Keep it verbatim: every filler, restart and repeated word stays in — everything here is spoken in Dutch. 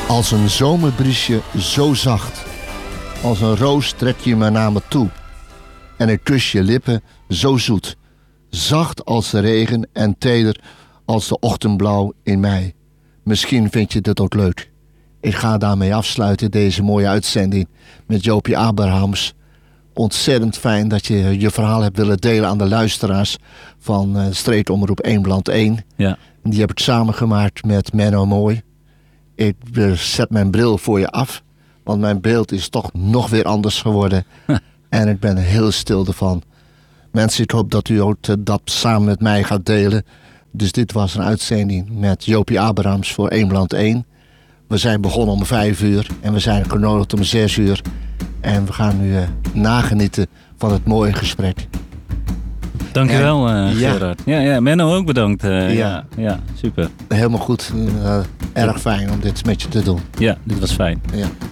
Als een zomerbriesje zo zacht, als een roos trek je me naar me toe. En ik kus je lippen zo zoet, zacht als de regen en teder als de ochtendblauw in mei. Misschien vind je dit ook leuk. Ik ga daarmee afsluiten deze mooie uitzending met Jopie Abrahams. Ontzettend fijn dat je je verhaal hebt willen delen aan de luisteraars van uh, Streekomroep Eemland één. Ja. Die heb ik samengemaakt met Menno Mooi. Ik uh, zet mijn bril voor je af, want mijn beeld is toch nog weer anders geworden. En ik ben heel stil ervan. Mensen, ik hoop dat u ook uh, dat samen met mij gaat delen. Dus dit was een uitzending met Jopie Abrahams voor Eemland één. We zijn begonnen om vijf uur en we zijn genodigd om zes uur. En we gaan nu uh, nagenieten van het mooie gesprek. Dankjewel, uh, ja. Gerard. Ja, ja, Menno ook bedankt. Uh, Ja. ja. ja, super. Helemaal goed. Uh, erg fijn om dit met je te doen. Ja, dit was fijn. Ja.